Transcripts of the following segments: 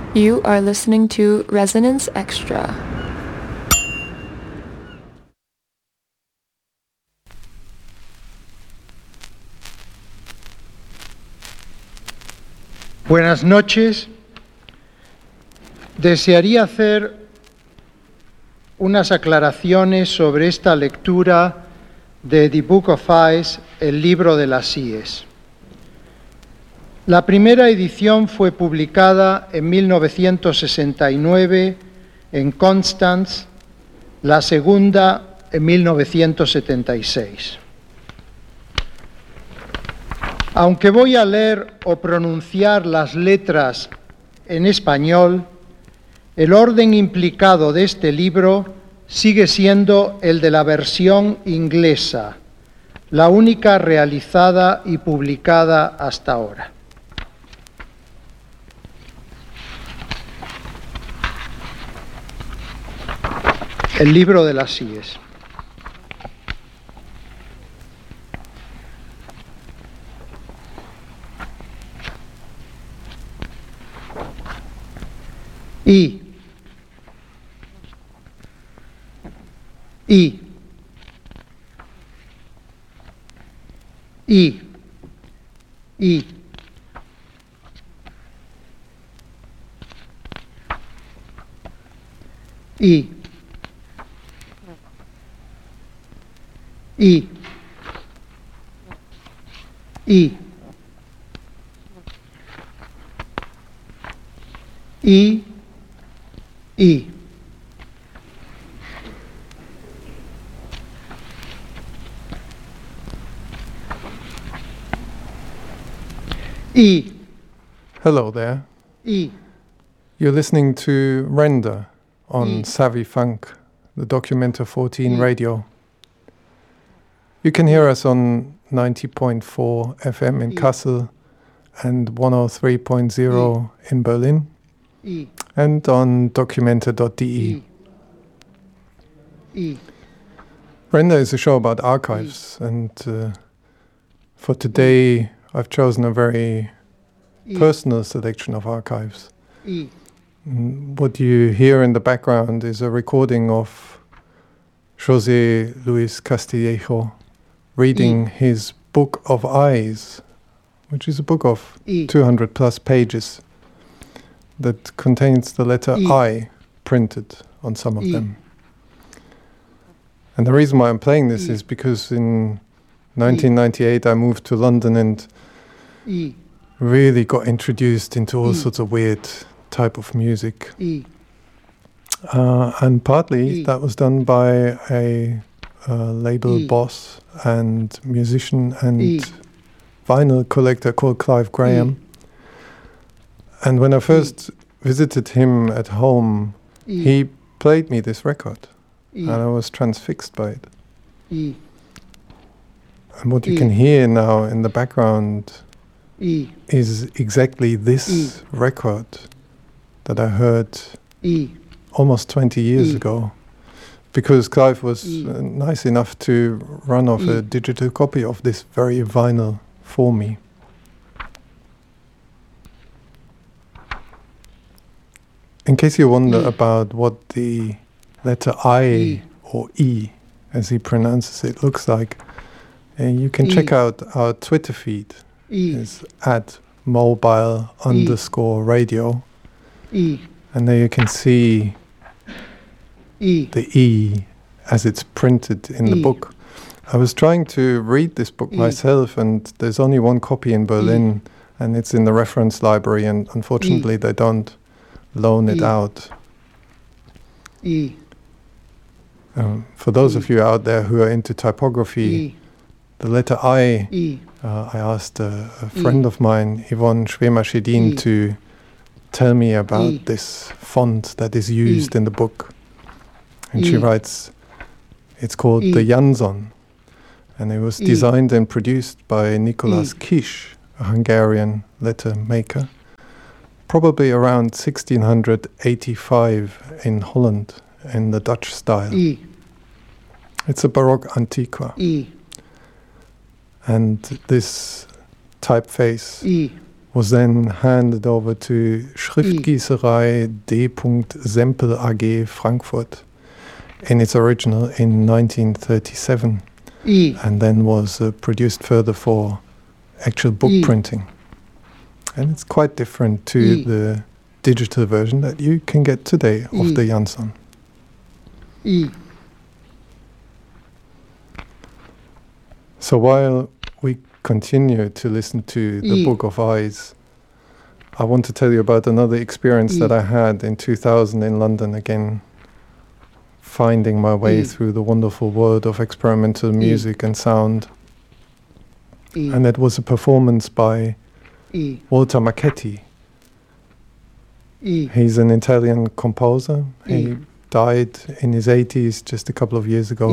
You are listening to Resonance Extra. Buenas noches. Desearía hacer unas aclaraciones sobre esta lectura de The Book of Eyes, el libro de las IES. La primera edición fue publicada en 1969 en Constance, la segunda en 1976. Aunque voy a leer o pronunciar las letras en español, el orden implicado de este libro sigue siendo el de la versión inglesa, la única realizada y publicada hasta ahora. El libro de las IES. I. I. I. I. I. I. I. I. I. I. Hello there. I. You're listening to Render on Savvy Funk, the Documenta 14 radio. You can hear us on 90.4 FM in Kassel and 103.0 in Berlin, and on documenta.de. Render is a show about archives, and for today I've chosen a very personal selection of archives. What you hear in the background is a recording of José Luis Castillejo reading his Book of Eyes, which is a book of 200 plus pages that contains the letter I printed on some of them. And the reason why I'm playing this is because in 1998 I moved to London and really got introduced into all sorts of weird type of music. And partly that was done by a label boss and musician and vinyl collector called Clive Graham. And when I first visited him at home, he played me this record, and I was transfixed by it. And what you can hear now in the background is exactly this record that I heard almost 20 years ago, because Clive was nice enough to run off a digital copy of this very vinyl for me. In case you wonder about what the letter I or E, as he pronounces it, looks like, you can check out our Twitter feed. It's at mobile_radio. And there you can see the E as it's printed in the book. I was trying to read this book myself, and there's only one copy in Berlin, and it's in the reference library, and unfortunately they don't loan it out. For those of you out there who are into typography, the letter I asked a friend of mine, Yvonne Schwemer-Schedin, to tell me about this font that is used in the book. And she writes, it's called the Janson, and it was designed and produced by Nicolas Kisch, a Hungarian letter maker, probably around 1685 in Holland, in the Dutch style. It's a Baroque Antiqua. And this typeface was then handed over to Schriftgießerei D. Sempel AG Frankfurt in its original in 1937, and then was produced further for actual book printing. And it's quite different to the digital version that you can get today of the Jansson. So while we continue to listen to the Book of Eyes, I want to tell you about another experience that I had in 2000 in London again, finding my way through the wonderful world of experimental music and sound. And it was a performance by Walter Macchetti. He's an Italian composer. He died in his 80s just a couple of years ago.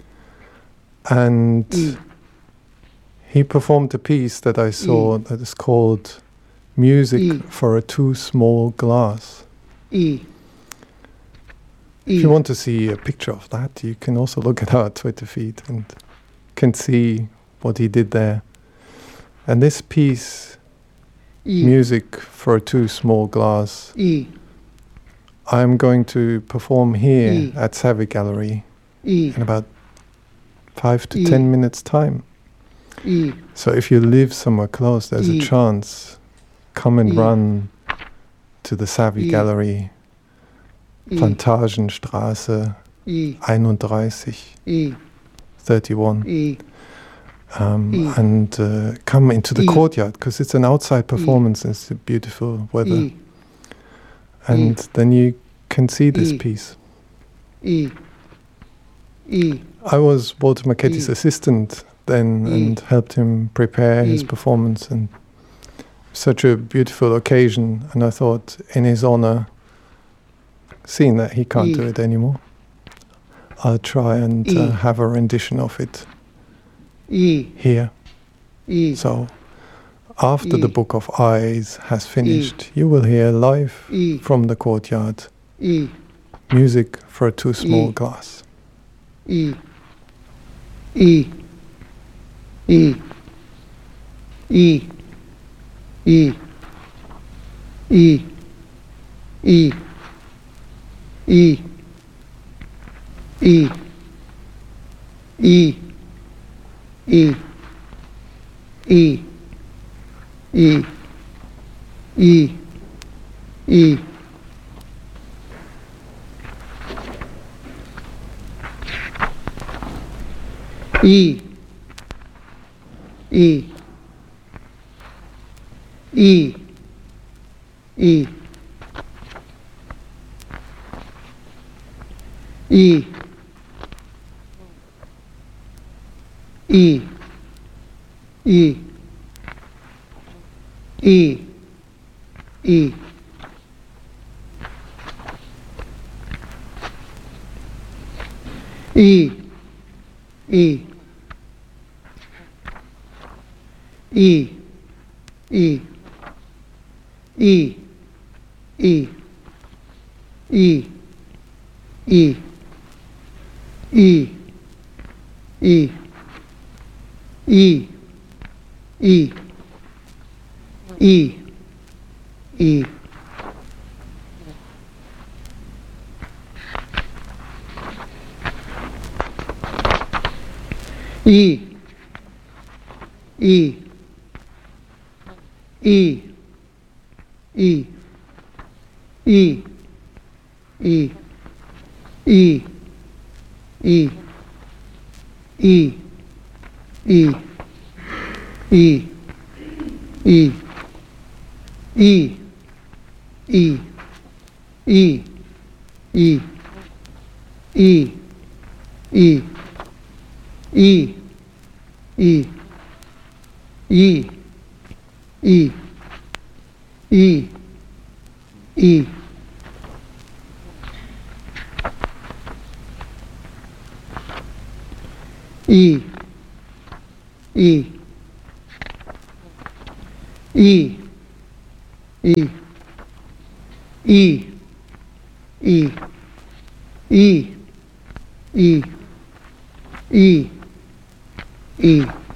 And he performed a piece that I saw that is called Music for a Too Small Glass. If you want to see a picture of that, you can also look at our Twitter feed and can see what he did there. And this piece, Music for a Too Small Glass, I'm going to perform here at Savvy Gallery in about 5 to 10 minutes time. So if you live somewhere close, there's a chance, come and run to the Savvy Gallery, Plantagenstraße 31, and come into the courtyard, because it's an outside performance, it's beautiful weather. And then you can see this piece. I was Walter Macchetti's assistant then and helped him prepare his performance, and such a beautiful occasion, and I thought in his honor, seeing that he can't do it anymore, I'll try and have a rendition of it here. So after the Book of Eyes has finished, you will hear live from the courtyard Music for a Too Small Glass. E